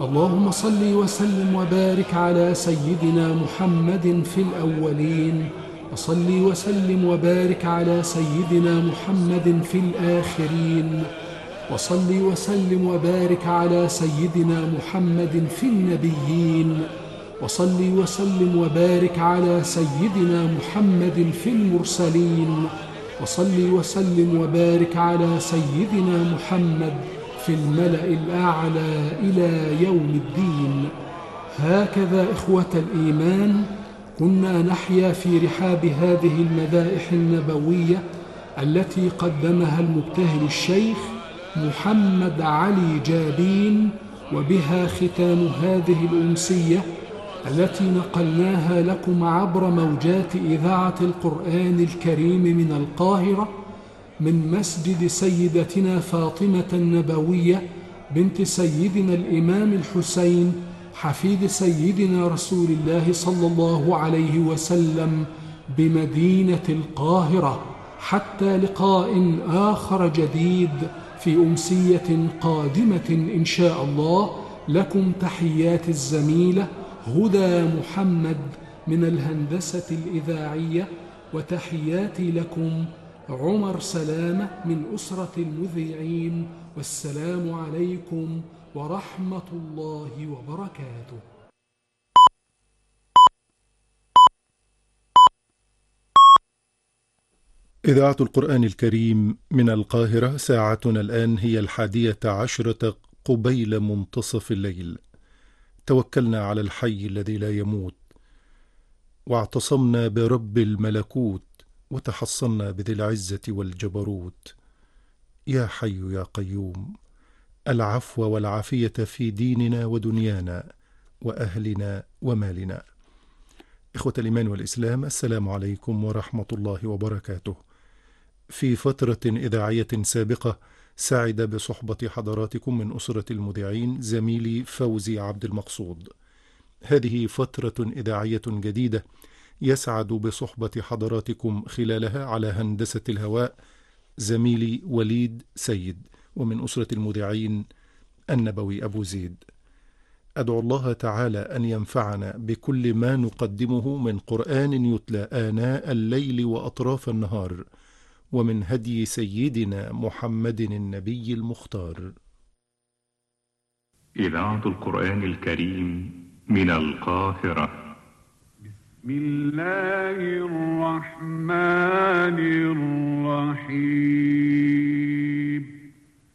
اللهم صل وسلم وبارك على سيدنا محمد في الأولين، وصل وسلم وبارك على سيدنا محمد في الآخرين، وصل وسلم وبارك على سيدنا محمد في النبيين، وصل وسلم وبارك على سيدنا محمد في المرسلين، وصل وسلم وبارك على سيدنا محمد في الملأ الأعلى إلى يوم الدين. هكذا إخوة الإيمان كنا نحيا في رحاب هذه المدائح النبوية التي قدمها المبتهل الشيخ محمد علي جابين، وبها ختام هذه الأمسية التي نقلناها لكم عبر موجات إذاعة القرآن الكريم من القاهرة، من مسجد سيدتنا فاطمة النبوية بنت سيدنا الإمام الحسين حفيد سيدنا رسول الله صلى الله عليه وسلم بمدينة القاهرة. حتى لقاء آخر جديد في أمسية قادمة إن شاء الله، لكم تحيات الزميلة هدى محمد من الهندسة الإذاعية، وتحياتي لكم عمر سلامة من أسرة المذيعين، والسلام عليكم ورحمة الله وبركاته. إذاعة القرآن الكريم من القاهرة، ساعتنا الآن هي 11:10 قبيل منتصف الليل. توكلنا على الحي الذي لا يموت، واعتصمنا برب الملكوت، وتحصنا بذي العزة والجبروت. يا حي يا قيوم، العفو والعافية في ديننا ودنيانا وأهلنا ومالنا. إخوة الإيمان والإسلام، السلام عليكم ورحمة الله وبركاته. في فترة إذاعية سابقة سعد بصحبة حضراتكم من أسرة المذيعين زميلي فوزي عبد المقصود. هذه فترة إذاعية جديدة يسعد بصحبة حضراتكم خلالها على هندسة الهواء زميلي وليد سيد، ومن أسرة المذيعين النبوي أبو زيد. أدعو الله تعالى أن ينفعنا بكل ما نقدمه من قرآن يتلى آناء الليل وأطراف النهار، ومن هدي سيدنا محمد النبي المختار. إذاعة القرآن الكريم من القاهرة. بسم الله الرحمن الرحيم.